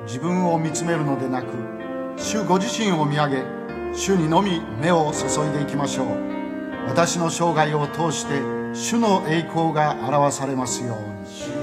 自分を見つめるのでなく、主ご自身を見上げ、主にのみ目を注いでいきましょう。私の生涯を通して主の栄光が表されますように。